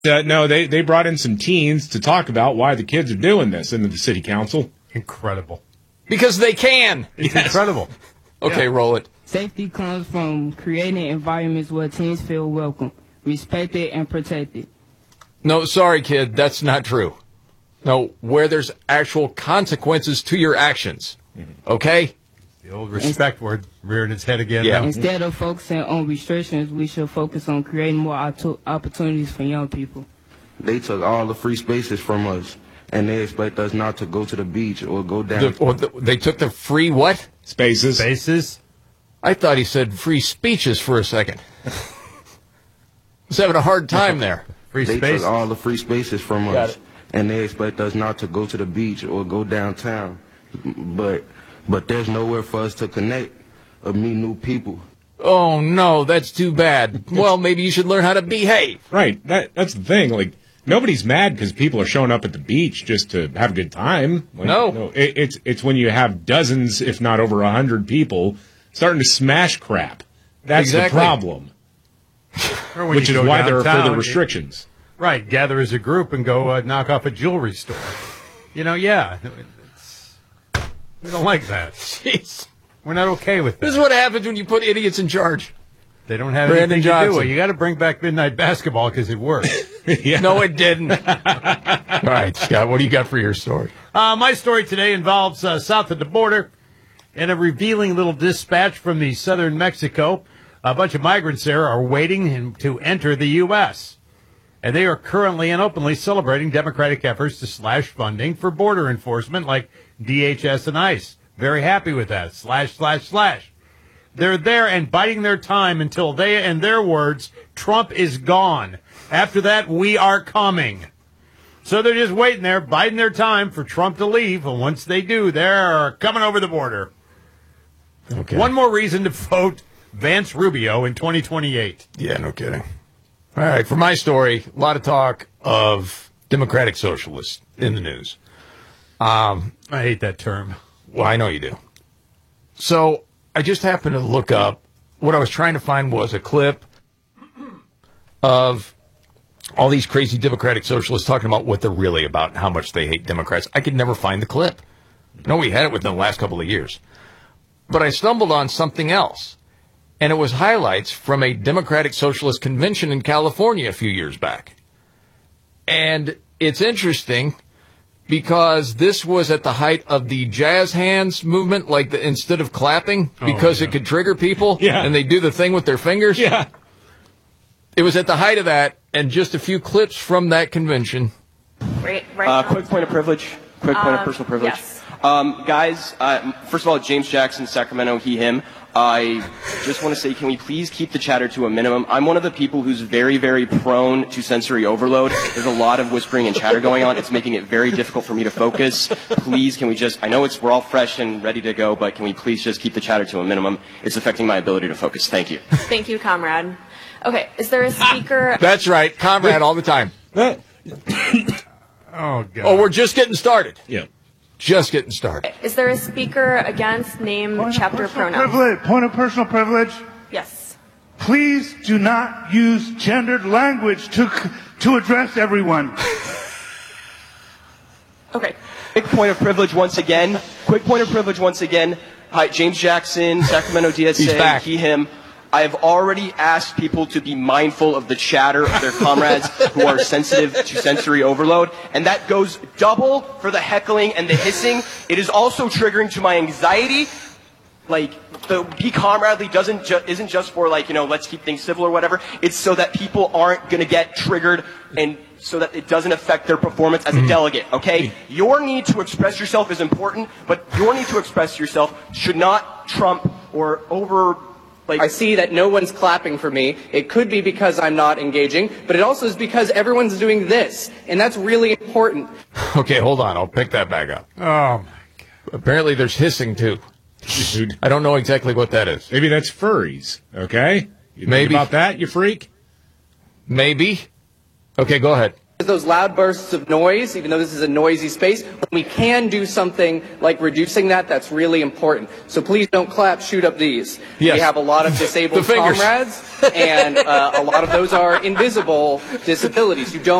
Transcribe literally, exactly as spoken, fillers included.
Uh, no, they, they brought in some teens to talk about why the kids are doing this into the city council. Incredible. Because they can. It's Yes. incredible. Okay, Yeah. roll it. Safety comes from creating environments where teens feel welcome, respected, and protected. No, sorry, kid. That's not true. No, where there's actual consequences to your actions. Okay? The old respect word rearing its head again. Yeah. now. Instead of focusing on restrictions, we should focus on creating more opto- opportunities for young people. They took all the free spaces from us, and they expect us not to go to the beach or go down. The, or the, they took the free what? Spaces. Spaces. I thought he said free speeches for a second. I was having a hard time there. Free They spaces. took all the free spaces from Got us, it. and they expect us not to go to the beach or go downtown. But but there's nowhere for us to connect or meet new people. Oh, no, that's too bad. Well, maybe you should learn how to behave. Right. That That's the thing. Like, nobody's mad because people are showing up at the beach just to have a good time. Like, No. it, it's it's when you have dozens, if not over a hundred people starting to smash crap. That's Exactly. the problem. Or when Which you is go why there are downtown, further it- restrictions. Right. Gather as a group and go uh, knock off a jewelry store. You know, yeah. It's, we don't like that. Jeez. We're not okay with that. This is what happens when you put idiots in charge. They don't have Brandon anything to do Johnson. with it. You got to bring back midnight basketball because it worked. Yeah. No, it didn't. All right, Scott, what do you got for your story? Uh, my story today involves uh, south of the border and a revealing little dispatch from the southern Mexico. A bunch of migrants there are waiting in- to enter the U S, and they are currently and openly celebrating Democratic efforts to slash funding for border enforcement like D H S and ICE. Very happy with that. Slash, slash, slash. They're there and biding their time until they, in their words, Trump is gone. After that, we are coming. So they're just waiting there, biding their time for Trump to leave. And once they do, they're coming over the border. Okay. One more reason to vote Vance Rubio in twenty twenty-eight. Yeah, no kidding. All right, for my story, a lot of talk of Democratic socialists in the news. Um, I hate that term. well, I know you do. So I just happened to look up. What I was trying to find was a clip of all these crazy Democratic socialists talking about what they're really about and how much they hate Democrats. I could never find the clip. No, we had it within the last couple of years. But I stumbled on something else, and it was highlights from a Democratic Socialist convention in California a few years back. And it's interesting because this was at the height of the jazz hands movement, like the, instead of clapping, because yeah. it could trigger people, Yeah. and they do the thing with their fingers. Yeah. It was at the height of that, and just a few clips from that convention. Right, right Uh, now? quick point of privilege. Quick point of Um, personal privilege. yes. Um, guys, uh, first of all, James Jackson, Sacramento, he, him. I just want to say, can we please keep the chatter to a minimum? I'm one of the people who's very, very prone to sensory overload. There's a lot of whispering and chatter going on. It's making it very difficult for me to focus. Please, can we just, I know it's, we're all fresh and ready to go, but can we please just keep the chatter to a minimum? It's affecting my ability to focus. Thank you. Thank you, comrade. Okay, is there a speaker? That's right, comrade all the time. Oh, God. Oh, we're just getting started. Yeah. Just getting started. Is there a speaker against name, chapter, pronoun? Privilege. Point of personal privilege. Yes. Please do not use gendered language to to address everyone. Okay. Quick point of privilege once again. Quick point of privilege once again. Hi, James Jackson, Sacramento D S A, He's back. he, him. I have already asked people to be mindful of the chatter of their comrades who are sensitive to sensory overload, and that goes double for the heckling and the hissing. It is also triggering to my anxiety. Like, the be comradely doesn't ju- isn't just for, like, you know, let's keep things civil or whatever. It's so that people aren't going to get triggered and so that it doesn't affect their performance as a delegate, okay? Your need to express yourself is important, but your need to express yourself should not trump or over... Like, I see that no one's clapping for me. It could be because I'm not engaging, but it also is because everyone's doing this, and that's really important. Okay, hold on. I'll pick that back up. Oh, my God. Apparently there's hissing, too. Dude, I don't know exactly what that is. maybe that's furries, okay? You think Maybe. about that, you freak? Maybe. Okay, go ahead. those loud bursts of noise, even though this is a noisy space, we can do something like reducing that. That's really important. So please don't clap, shoot up these. Yes. We have a lot of disabled The fingers. comrades, and uh, a lot of those are invisible disabilities. You don't